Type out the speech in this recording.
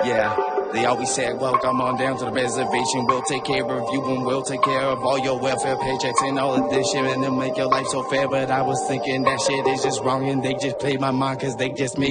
Yeah, they always said, well, come on down to the reservation. We'll take care of you and we'll take care of all your welfare paychecks and all of this shit, and they'll make your life so fair. But I was thinking that shit is just wrong, and they just play my mind cause they just made